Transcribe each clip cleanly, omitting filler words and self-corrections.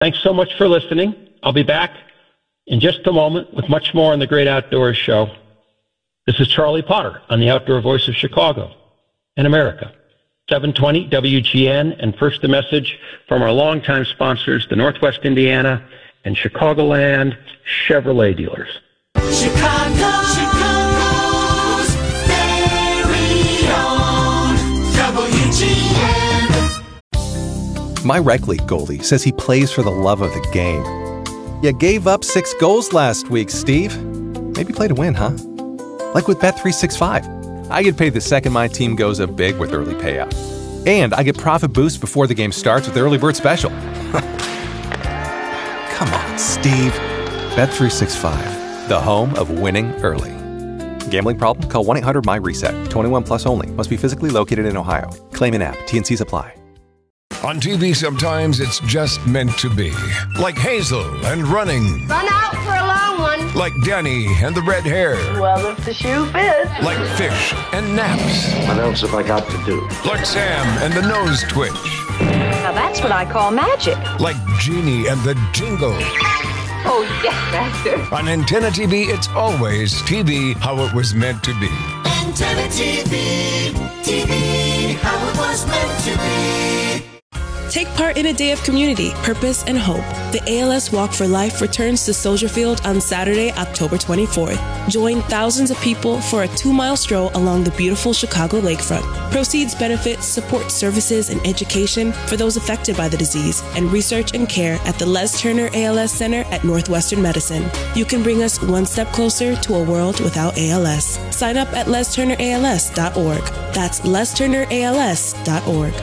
Thanks so much for listening. I'll be back in just a moment with much more on the Great Outdoors Show. This is Charlie Potter on the Outdoor Voice of Chicago and America. 720 WGN, and first a message from our longtime sponsors, the Northwest Indiana and Chicagoland Chevrolet dealers. Chicago's very own WGN. My rec league goalie says he plays for the love of the game. You gave up 6 goals last week, Steve. Maybe play to win, huh? Like with Bet365. I get paid the second my team goes up big with early payout. And I get profit boosts before the game starts with Early Bird Special. Come on, Steve. Bet365, the home of winning early. Gambling problem? Call 1-800-MY-RESET. 21 plus only. Must be physically located in Ohio. Claim in app. T&Cs apply. On TV, sometimes it's just meant to be. Like Hazel and running. Run out for a long one. Like Danny and the red hair. Well, if the shoe fits. Like fish and naps. What else have I got to do? Like Sam and the nose twitch. Now that's what I call magic. Like Jeannie and the jingle. Oh, yes, Master. On Antenna TV, it's always TV how it was meant to be. Antenna TV, TV, how it was meant to be. Take part in a day of community, purpose, and hope. The ALS Walk for Life returns to Soldier Field on Saturday, October 24th. Join thousands of people for a 2-mile stroll along the beautiful Chicago lakefront. Proceeds benefit support services and education for those affected by the disease and research and care at the Les Turner ALS Center at Northwestern Medicine. You can bring us one step closer to a world without ALS. Sign up at lesturnерals.org. That's lesturnерals.org.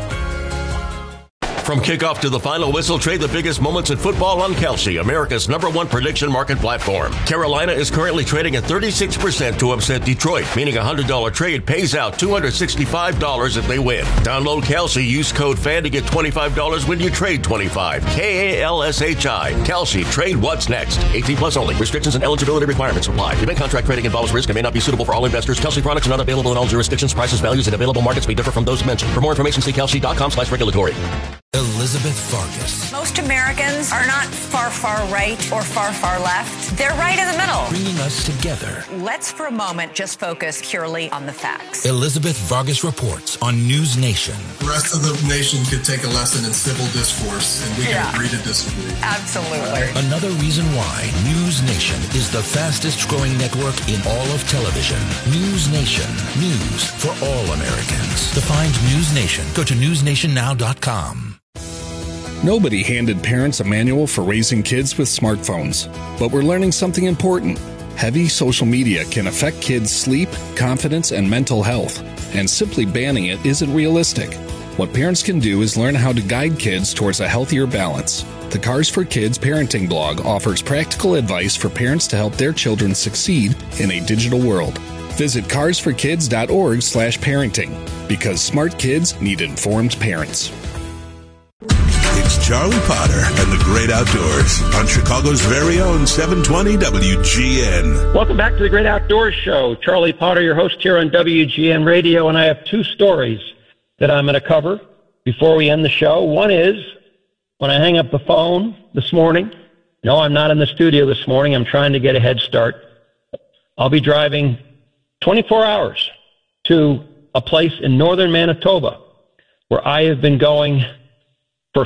From kickoff to the final whistle, trade the biggest moments in football on Kelsey, America's #1 prediction market platform. Carolina is currently trading at 36% to upset Detroit, meaning a $100 trade pays out $265 if they win. Download Kelsey, use code FAN to get $25 when you trade 25. KALSHI. Kelsey, trade what's next. 18 plus only. Restrictions and eligibility requirements apply. Event contract trading involves risk and may not be suitable for all investors. Kelsey products are not available in all jurisdictions. Prices, values, and available markets may differ from those mentioned. For more information, see kelsey.com/regulatory. Elizabeth Farkas. Most Americans are not far, far right or far, far left. They're right in the middle. Bringing us together. Let's for a moment just focus purely on the facts. Elizabeth Vargas reports on News Nation. The rest of the nation could take a lesson in civil discourse, and we can agree to disagree. Absolutely. Another reason why News Nation is the fastest growing network in all of television. News Nation. News for all Americans. To find News Nation, go to newsnationnow.com. Nobody handed parents a manual for raising kids with smartphones, but we're learning something important. Heavy social media can affect kids' sleep, confidence, and mental health, and simply banning it isn't realistic. What parents can do is learn how to guide kids towards a healthier balance. The Cars for Kids parenting blog offers practical advice for parents to help their children succeed in a digital world. Visit carsforkids.org/parenting, because smart kids need informed parents. It's Charlie Potter and the Great Outdoors on Chicago's very own 720 WGN. Welcome back to the Great Outdoors Show. Charlie Potter, your host here on WGN Radio, and I have 2 stories that I'm going to cover before we end the show. One is, when I hang up the phone this morning, no, I'm not in the studio this morning. I'm trying to get a head start. I'll be driving 24 hours to a place in northern Manitoba where I have been going for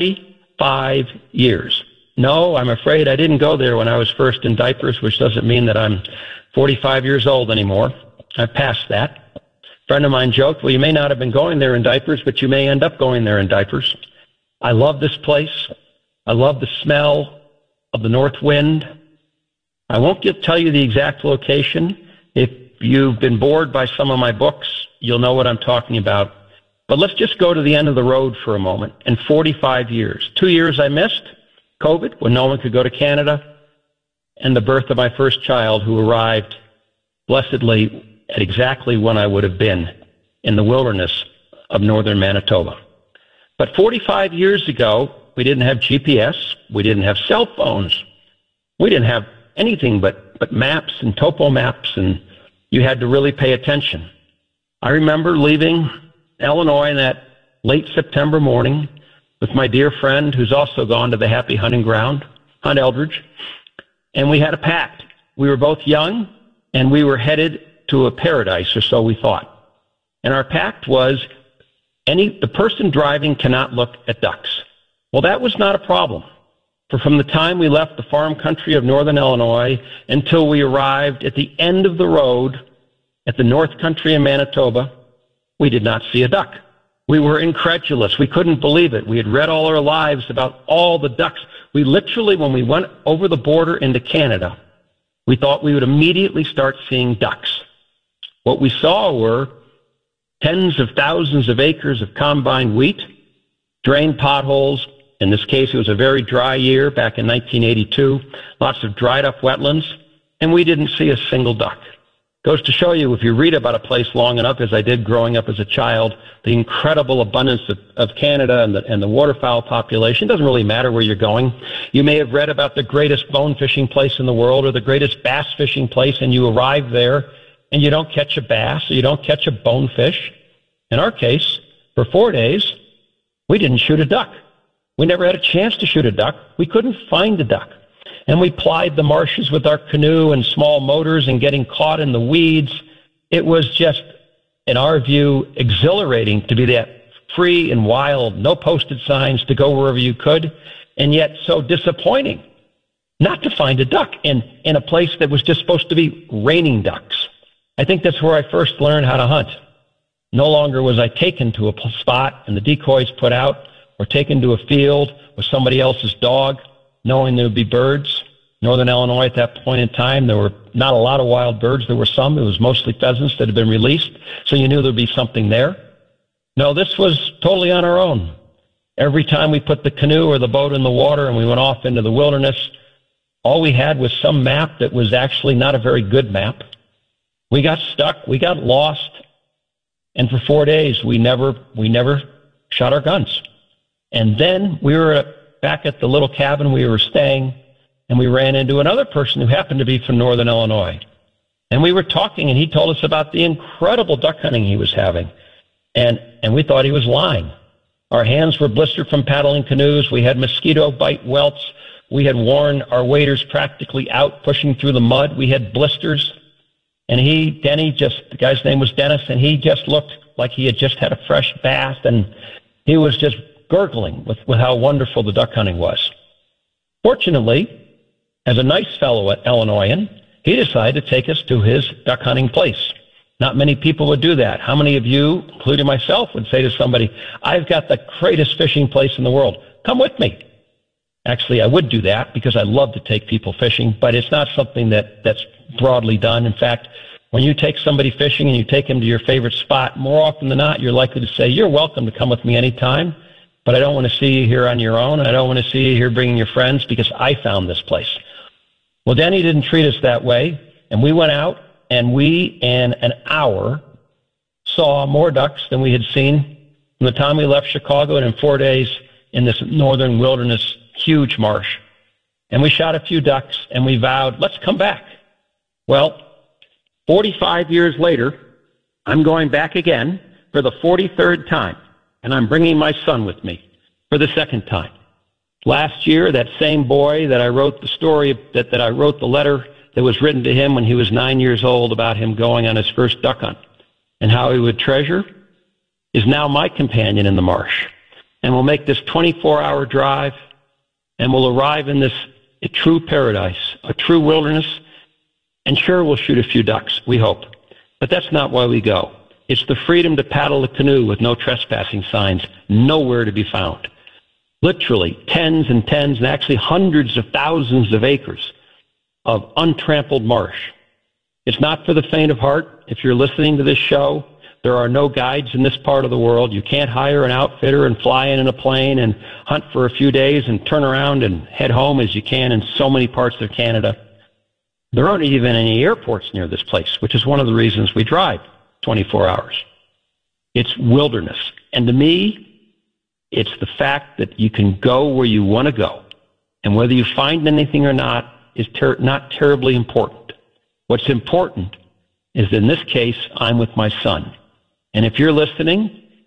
45 years. No, I'm afraid I didn't go there when I was first in diapers, which doesn't mean that I'm 45 years old anymore. I've passed that. A friend of mine joked, well, you may not have been going there in diapers, but you may end up going there in diapers. I love this place. I love the smell of the north wind. I won't tell you the exact location. If you've been bored by some of my books, you'll know what I'm talking about. But let's just go to the end of the road for a moment. And 45 years. 2 years I missed, COVID, when no one could go to Canada, and the birth of my first child, who arrived blessedly at exactly when I would have been in the wilderness of northern Manitoba. But 45 years ago, we didn't have GPS. We didn't have cell phones. We didn't have anything but maps and topo maps, and you had to really pay attention. I remember leaving Illinois in that late September morning, with my dear friend who's also gone to the happy hunting ground, Hunt Eldridge, and we had a pact. We were both young, and we were headed to a paradise, or so we thought. And our pact was the person driving cannot look at ducks. Well, that was not a problem. For from the time we left the farm country of northern Illinois until we arrived at the end of the road at the north country in Manitoba, we did not see a duck. We were incredulous. We couldn't believe it. We had read all our lives about all the ducks. We literally, when we went over the border into Canada, we thought we would immediately start seeing ducks. What we saw were tens of thousands of acres of combined wheat, drained potholes. In this case, it was a very dry year back in 1982, lots of dried up wetlands, and we didn't see a single duck. Goes to show you, if you read about a place long enough, as I did growing up as a child, the incredible abundance of Canada and the waterfowl population. It doesn't really matter where you're going. You may have read about the greatest bone fishing place in the world or the greatest bass fishing place, and you arrive there and you don't catch a bass or you don't catch a bonefish. In our case, for 4 days, we didn't shoot a duck. We never had a chance to shoot a duck. We couldn't find a duck. And we plied the marshes with our canoe and small motors and getting caught in the weeds. It was just, in our view, exhilarating to be that free and wild, no posted signs, to go wherever you could, and yet so disappointing not to find a duck in a place that was just supposed to be raining ducks. I think that's where I first learned how to hunt. No longer was I taken to a spot and the decoys put out, or taken to a field with somebody else's dog, knowing there would be birds. Northern Illinois at that point in time, there were not a lot of wild birds. There were some. It was mostly pheasants that had been released, so you knew there would be something there. No, this was totally on our own. Every time we put the canoe or the boat in the water and we went off into the wilderness, all we had was some map that was actually not a very good map. We got stuck. We got lost. And for 4 days, we never shot our guns. And then we were back at the little cabin we were staying, and we ran into another person who happened to be from northern Illinois. And we were talking, and he told us about the incredible duck hunting he was having. And we thought he was lying. Our hands were blistered from paddling canoes. We had mosquito bite welts. We had worn our waders practically out, pushing through the mud. We had blisters. And the guy's name was Dennis, and he just looked like he had just had a fresh bath, and he was just gurgling with how wonderful the duck hunting was. Fortunately, as a nice fellow Illinoisan, he decided to take us to his duck hunting place. Not many people would do that. How many of you, including myself, would say to somebody, I've got the greatest fishing place in the world. Come with me. Actually, I would do that because I love to take people fishing, but it's not something that's broadly done. In fact, when you take somebody fishing and you take them to your favorite spot, more often than not, you're likely to say, you're welcome to come with me anytime, but I don't want to see you here on your own. I don't want to see you here bringing your friends because I found this place. Well, Denny didn't treat us that way, and we went out, and we, in an hour, saw more ducks than we had seen from the time we left Chicago, and in 4 days in this northern wilderness, huge marsh. And we shot a few ducks, and we vowed, let's come back. Well, 45 years later, I'm going back again for the 43rd time, and I'm bringing my son with me for the second time. Last year, that same boy that I wrote the story, that I wrote the letter that was written to him when he was 9 years old about him going on his first duck hunt and how he would treasure, is now my companion in the marsh. And we'll make this 24-hour drive, and we'll arrive in this a true paradise, a true wilderness, and sure, we'll shoot a few ducks, we hope. But that's not why we go. It's the freedom to paddle the canoe with no trespassing signs, nowhere to be found. Literally tens and tens, and actually hundreds of thousands of acres of untrampled marsh. It's not for the faint of heart. If you're listening to this show, there are no guides in this part of the world. You can't hire an outfitter and fly in a plane and hunt for a few days and turn around and head home as you can in so many parts of Canada. There aren't even any airports near this place, which is one of the reasons we drive 24 hours. It's wilderness. And to me, it's the fact that you can go where you want to go. And whether you find anything or not is not terribly important. What's important is, in this case, I'm with my son. And if you're listening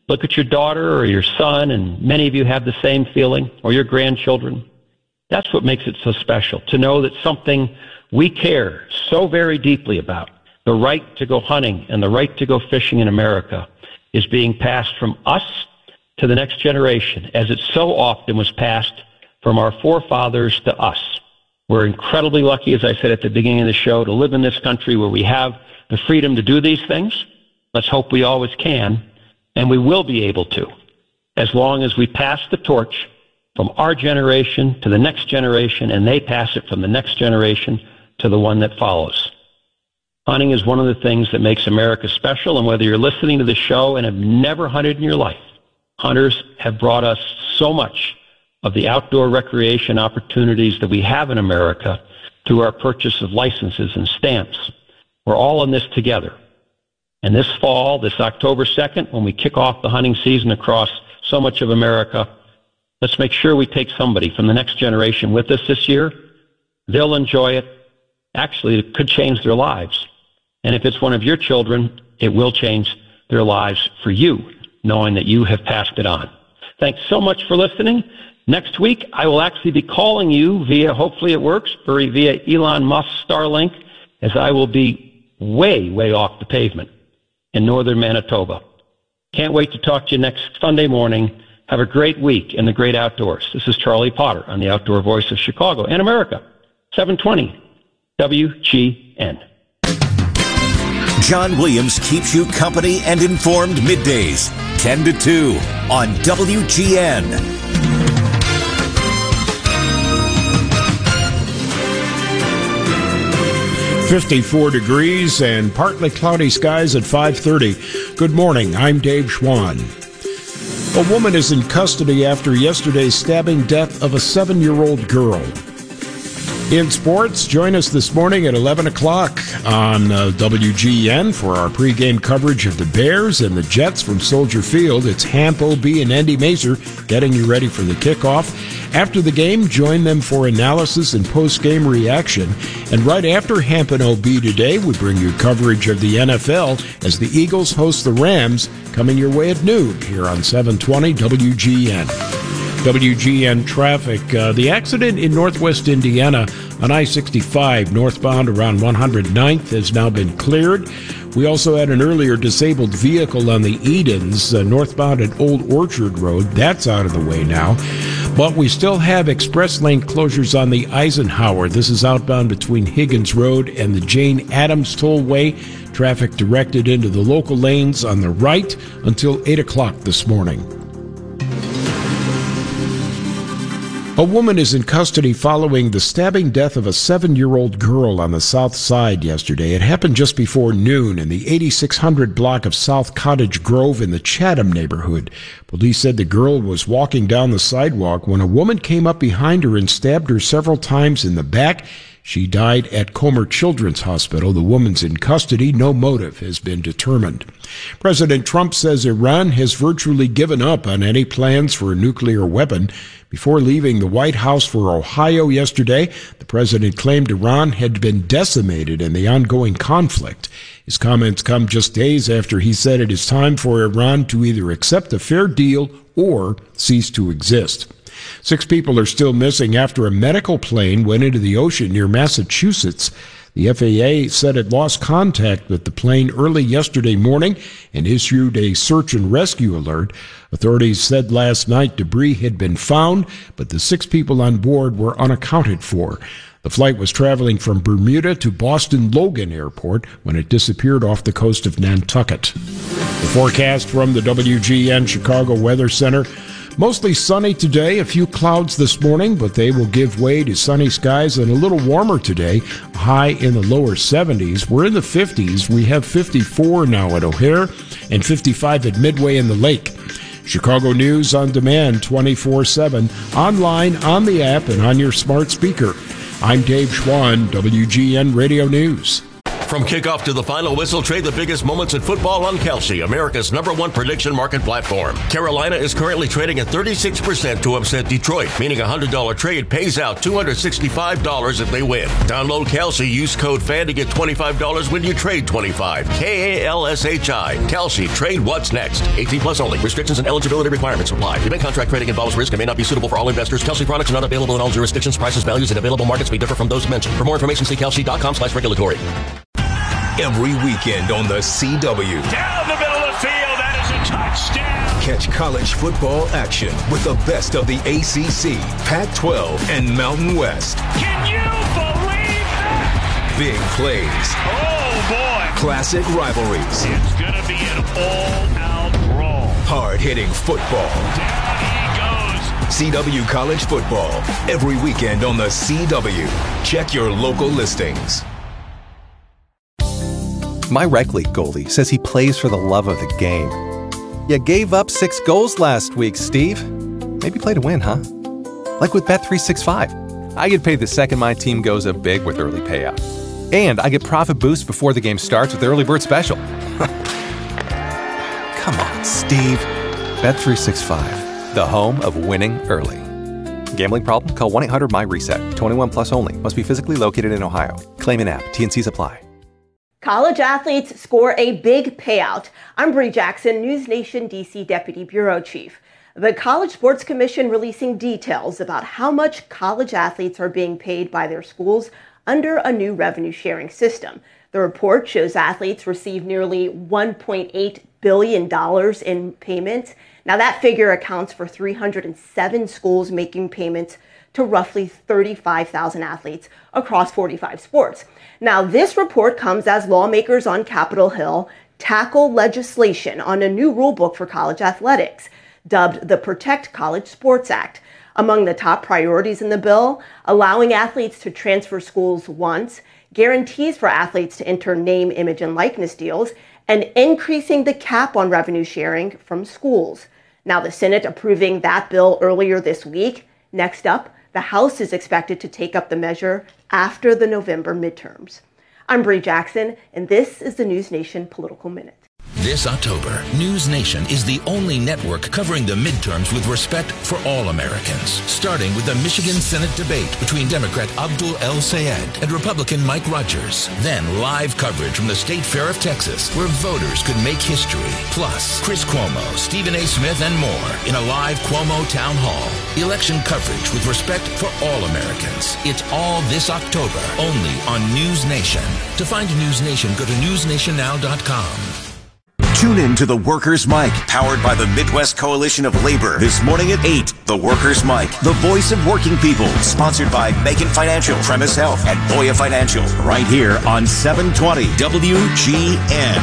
look at your daughter or your son, and many of you have the same feeling, or your grandchildren. That's what makes it so special, to know that something we care so very deeply about, the right to go hunting and the right to go fishing in America, is being passed from us to the next generation, as it so often was passed from our forefathers to us. We're incredibly lucky, as I said at the beginning of the show, to live in this country where we have the freedom to do these things. Let's hope we always can, and we will be able to, as long as we pass the torch from our generation to the next generation, and they pass it from the next generation to the one that follows. Hunting is one of the things that makes America special, and whether you're listening to the show and have never hunted in your life, hunters have brought us so much of the outdoor recreation opportunities that we have in America through our purchase of licenses and stamps. We're all in this together. And this fall, this October 2nd, when we kick off the hunting season across so much of America, let's make sure we take somebody from the next generation with us this year. They'll enjoy it. Actually, it could change their lives. And if it's one of your children, it will change their lives for you, knowing that you have passed it on. Thanks so much for listening. Next week, I will actually be calling you via, hopefully it works, via Elon Musk's Starlink, as I will be way, way off the pavement in northern Manitoba. Can't wait to talk to you next Sunday morning. Have a great week in the great outdoors. This is Charlie Potter on the Outdoor Voice of Chicago and America, 720 WGN. John Williams keeps you company and informed middays, 10 to 2 on WGN. 54 degrees and partly cloudy skies at 5:30. Good morning, I'm Dave Schwann. A woman is in custody after yesterday's stabbing death of a 7-year-old girl. In sports, join us this morning at 11 o'clock on WGN for our pregame coverage of the Bears and the Jets from Soldier Field. It's Hamp OB and Andy Mazer getting you ready for the kickoff. After the game, join them for analysis and post-game reaction. And right after Hamp and OB today, we bring you coverage of the NFL as the Eagles host the Rams, coming your way at noon here on 720 WGN. WGN traffic. The accident in northwest Indiana on I-65 northbound around 109th has now been cleared. We also had an earlier disabled vehicle on the Edens northbound at Old Orchard Road. That's out of the way now. But we still have express lane closures on the Eisenhower. This is outbound between Higgins Road and the Jane Addams Tollway. Traffic directed into the local lanes on the right until 8 o'clock this morning. A woman is in custody following the stabbing death of a 7-year-old girl on the south side yesterday. It happened just before noon in the 8600 block of South Cottage Grove in the Chatham neighborhood. Police said the girl was walking down the sidewalk when a woman came up behind her and stabbed her several times in the back. She died at Comer Children's Hospital. The woman's in custody. No motive has been determined. President Trump says Iran has virtually given up on any plans for a nuclear weapon. Before leaving the White House for Ohio yesterday, the president claimed Iran had been decimated in the ongoing conflict. His comments come just days after he said it is time for Iran to either accept a fair deal or cease to exist. 6 people are still missing after a medical plane went into the ocean near Massachusetts. The FAA said it lost contact with the plane early yesterday morning and issued a search and rescue alert. Authorities said last night debris had been found, but the 6 people on board were unaccounted for. The flight was traveling from Bermuda to Boston Logan Airport when it disappeared off the coast of Nantucket. The forecast from the WGN Chicago Weather Center. Mostly sunny today, a few clouds this morning, but they will give way to sunny skies and a little warmer today, high in the lower 70s. We're in the 50s. We have 54 now at O'Hare and 55 at Midway in the Lake. Chicago News on demand 24/7, online, on the app, and on your smart speaker. I'm Dave Schwann, WGN Radio News. From kickoff to the final whistle, trade the biggest moments in football on Kalshi, America's #1 prediction market platform. Carolina is currently trading at 36% to upset Detroit, meaning a $100 trade pays out $265 if they win. Download Kalshi, use code FAN to get $25 when you trade $25. KALSHI. Kalshi, trade what's next. 18 plus only. Restrictions and eligibility requirements apply. Event contract trading involves risk and may not be suitable for all investors. Kalshi products are not available in all jurisdictions. Prices, values, and available markets may differ from those mentioned. For more information, see kalshi.com/regulatory. Every weekend on the CW. Down the middle of the field, that is a touchdown. Catch college football action with the best of the ACC, Pac-12, and Mountain West. Can you believe that? Big plays. Oh, boy. Classic rivalries. It's going to be an all-out brawl. Hard-hitting football. Down he goes. CW College Football. Every weekend on the CW. Check your local listings. My rec league goalie says he plays for the love of the game. You gave up 6 goals last week, Steve. Maybe play to win, huh? Like with Bet365. I get paid the second my team goes up big with early payout. And I get profit boost before the game starts with the early bird special. Come on, Steve. Bet365, the home of winning early. Gambling problem? Call 1-800-MY-RESET. 21 plus only. Must be physically located in Ohio. Claim in app. T&Cs apply. College athletes score a big payout. I'm Bree Jackson, News Nation DC Deputy Bureau Chief. The College Sports Commission releasing details about how much college athletes are being paid by their schools under a new revenue sharing system. The report shows athletes receive nearly $1.8 billion in payments. Now that figure accounts for 307 schools making payments to roughly 35,000 athletes across 45 sports. Now, this report comes as lawmakers on Capitol Hill tackle legislation on a new rulebook for college athletics, dubbed the Protect College Sports Act. Among the top priorities in the bill, allowing athletes to transfer schools once, guarantees for athletes to enter name, image, and likeness deals, and increasing the cap on revenue sharing from schools. Now, the Senate approving that bill earlier this week. Next up, the House is expected to take up the measure after the November midterms. I'm Bree Jackson, and this is the News Nation Political Minute. This October, News Nation is the only network covering the midterms with respect for all Americans. Starting with the Michigan Senate debate between Democrat Abdul El-Sayed and Republican Mike Rogers. Then live coverage from the State Fair of Texas, where voters could make history. Plus, Chris Cuomo, Stephen A. Smith, and more in a live Cuomo Town Hall. Election coverage with respect for all Americans. It's all this October, only on News Nation. To find News Nation, go to newsnationnow.com. Tune in to The Workers' Mic, powered by the Midwest Coalition of Labor. This morning at 8, The Workers' Mic, the voice of working people. Sponsored by Macon Financial, Premise Health, and Boya Financial. Right here on 720 WGN.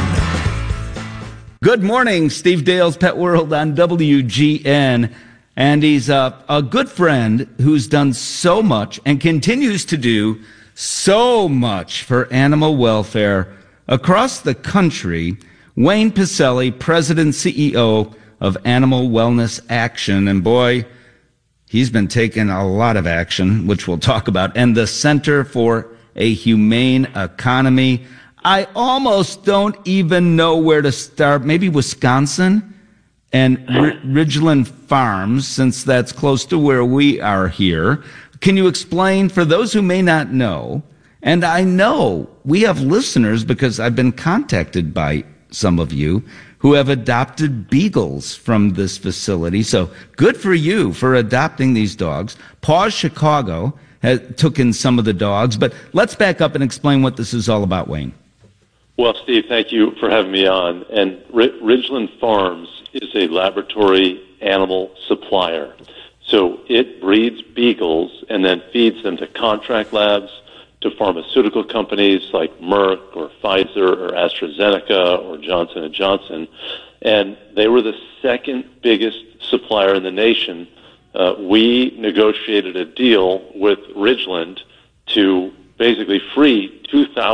Good morning, Steve Dale's Pet World on WGN. And he's a good friend who's done so much and continues to do so much for animal welfare across the country. Wayne Pacelle, President CEO of Animal Wellness Action. And boy, he's been taking a lot of action, which we'll talk about. And the Center for a Humane Economy. I almost don't even know where to start. Maybe Wisconsin and Ridgeland Farms, since that's close to where we are here. Can you explain, for those who may not know, and I know we have listeners because I've been contacted by some of you who have adopted beagles from this facility. So good for you for adopting these dogs. Paws Chicago took in some of the dogs, but let's back up and explain what this is all about, Wayne. Well, Steve, thank you for having me on. And Ridgeland Farms is a laboratory animal supplier. So it breeds beagles and then feeds them to contract labs, to pharmaceutical companies like Merck or Pfizer or AstraZeneca or Johnson & Johnson. And they were the second biggest supplier in the nation. We negotiated a deal with Ridgeland to basically free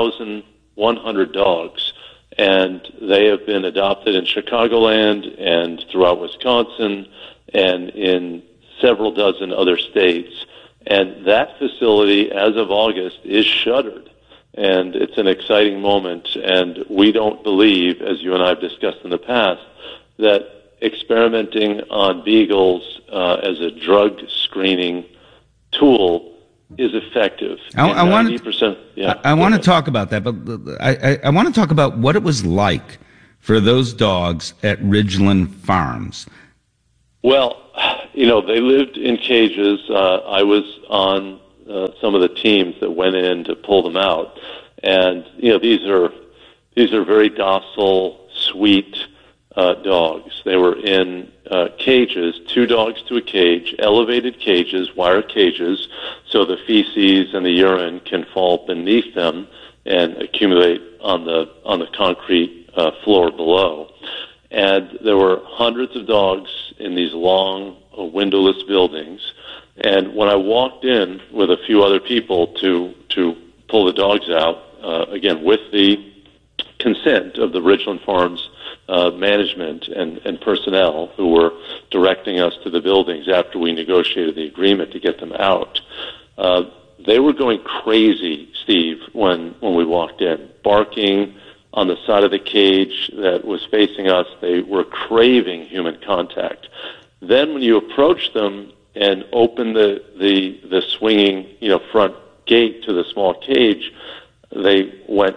2,100 dogs. And they have been adopted in Chicagoland and throughout Wisconsin and in several dozen other states. And that facility, as of August, is shuttered. and it's an exciting moment. And we don't believe, as you and I have discussed in the past, that experimenting on beagles as a drug screening tool is effective. I want to talk about that, but I want to talk about what it was like for those dogs at Ridgeland Farms. Well, they lived in cages. I was on some of the teams that went in to pull them out, and these are very docile, sweet dogs. They were in cages, 2 dogs to a cage, elevated cages, wire cages, so the feces and the urine can fall beneath them and accumulate on the concrete floor below. And there were hundreds of dogs in these long, windowless buildings. And when I walked in with a few other people to pull the dogs out, again, with the consent of the Ridgeland Farms management and personnel who were directing us to the buildings after we negotiated the agreement to get them out, they were going crazy, Steve, when we walked in, barking on the side of the cage that was facing us. They were craving human contact. Then when you approach them and open the swinging front gate to the small cage, they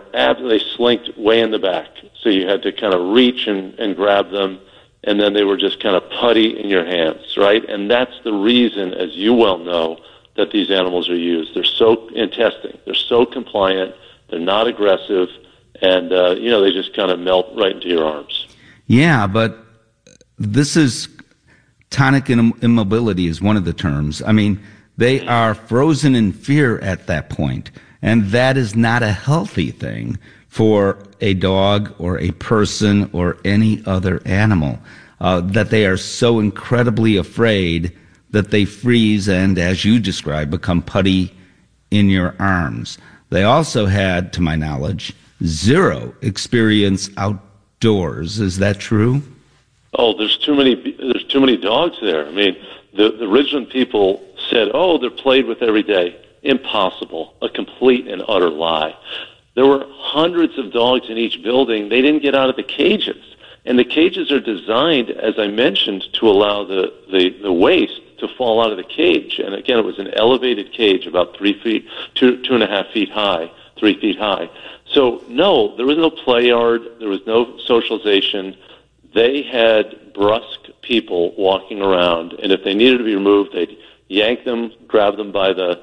slinked way in the back. So you had to kind of reach and grab them, and then they were just kind of putty in your hands, right? And that's the reason, as you well know, that these animals are used. They're so, in testing, they're so compliant, they're not aggressive, and, they just kind of melt right into your arms. Yeah, but this is tonic immobility is one of the terms. I mean, they are frozen in fear at that point, and that is not a healthy thing for a dog or a person or any other animal, that they are so incredibly afraid that they freeze and, as you described, become putty in your arms. They also had, to my knowledge, 0 experience outdoors. Is that true? Oh, there's too many dogs there. I mean, the Ridgeland people said, they're played with every day. Impossible. A complete and utter lie. There were hundreds of dogs in each building. They didn't get out of the cages. And the cages are designed, as I mentioned, to allow the waste to fall out of the cage. And again, it was an elevated cage, about 3 feet, 2.5 feet high, 3 feet high. So no, there was no play yard. There was no socialization. They had brusque people walking around, and if they needed to be removed, they'd yank them, grab them by the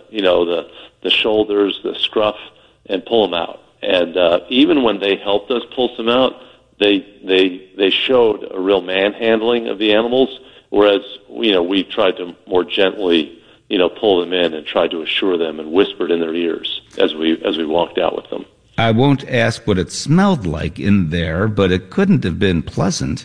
shoulders, the scruff, and pull them out. And even when they helped us pull some out, they showed a real manhandling of the animals, whereas we tried to more gently pull them in and tried to assure them and whispered in their ears as we walked out with them. I won't ask what it smelled like in there, but it couldn't have been pleasant.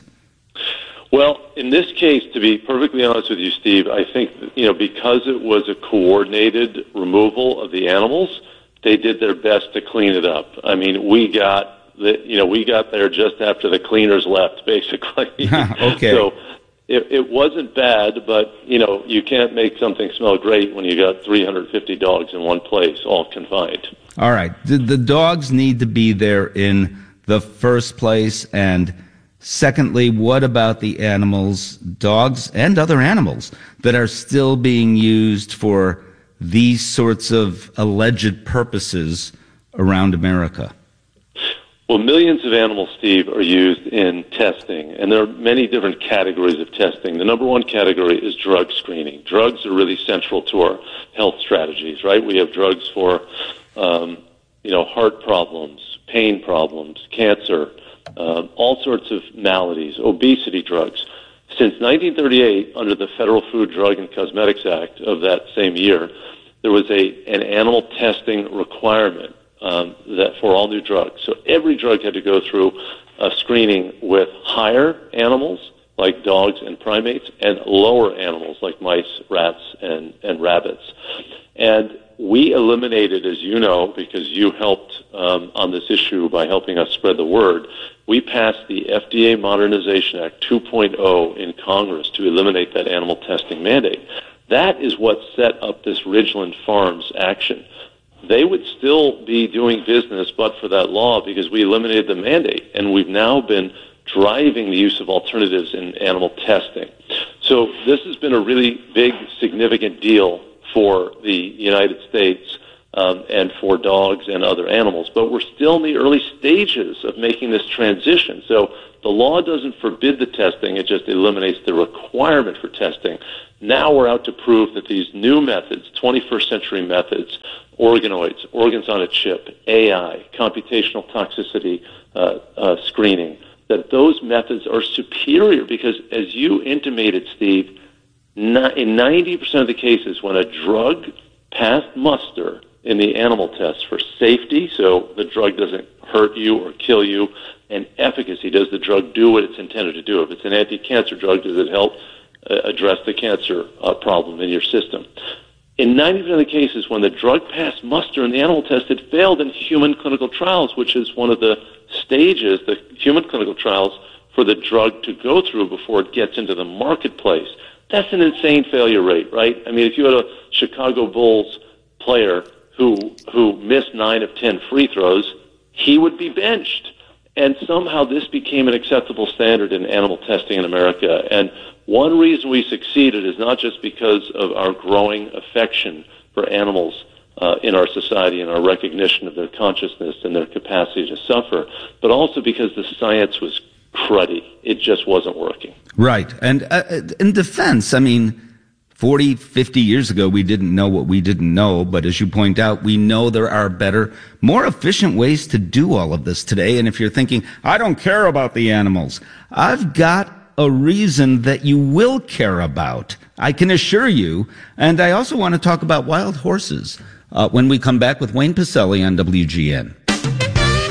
Well, in this case, to be perfectly honest with you, Steve, I think, because it was a coordinated removal of the animals, they did their best to clean it up. I mean, we got there just after the cleaners left, basically. Okay. So it wasn't bad, but, you can't make something smell great when you got 350 dogs in one place, all confined. All right. Did the dogs need to be there in the first place? And secondly, what about the animals, dogs and other animals, that are still being used for these sorts of alleged purposes around America? Well, millions of animals, Steve, are used in testing, and there are many different categories of testing. The number one category is drug screening. Drugs are really central to our health strategies, right? We have drugs for, heart problems, pain problems, cancer, all sorts of maladies, obesity drugs. Since 1938, under the Federal Food, Drug, and Cosmetics Act of that same year, there was an animal testing requirement that for all new drugs. So every drug had to go through a screening with higher animals, like dogs and primates, and lower animals, like mice, rats, and rabbits. And we eliminated, as you know, because you helped on this issue by helping us spread the word, we passed the FDA Modernization Act 2.0 in Congress to eliminate that animal testing mandate. That is what set up this Ridgeland Farms action. they would still be doing business but for that law because we eliminated the mandate, and we've now been driving the use of alternatives in animal testing. So this has been a really big, significant deal for the United States and for dogs and other animals. But we're still in the early stages of making this transition. So the law doesn't forbid the testing, it just eliminates the requirement for testing. Now we're out to prove that these new methods, 21st century methods, organoids, organs on a chip, AI, computational toxicity screening, that those methods are superior because, as you intimated, Steve, in 90% of the cases when a drug passed muster in the animal test for safety, so the drug doesn't hurt you or kill you, and efficacy, does the drug do what it's intended to do? If it's an anti-cancer drug, does it help address the cancer problem in your system? In 90% of the cases, when the drug passed muster in the animal test, it failed in human clinical trials, which is one of the stages, the human clinical trials, for the drug to go through before it gets into the marketplace. That's an insane failure rate, right? I mean, if you had a Chicago Bulls player who missed 9 of 10 free throws, he would be benched. And somehow this became an acceptable standard in animal testing in America. And one reason we succeeded is not just because of our growing affection for animals in our society and our recognition of their consciousness and their capacity to suffer, but also because the science was cruddy. It just wasn't working. Right. And in defense, I mean, 40, 50 years ago, we didn't know what we didn't know. But as you point out, we know there are better, more efficient ways to do all of this today. And if you're thinking, I don't care about the animals, I've got a reason that you will care about, I can assure you. And I also want to talk about wild horses when we come back with Wayne Pacelle on WGN.